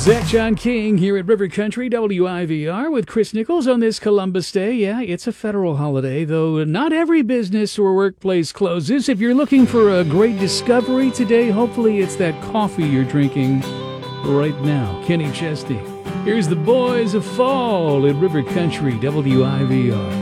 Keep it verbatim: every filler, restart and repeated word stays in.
Zach John King here at River Country W I V R with Chris Nichols on this Columbus Day. Yeah, it's a federal holiday, though not every business or workplace closes. If you're looking for a great discovery today, hopefully it's that coffee you're drinking right now. Kenny Chesney. Here's the Boys of Fall at River Country W I V R.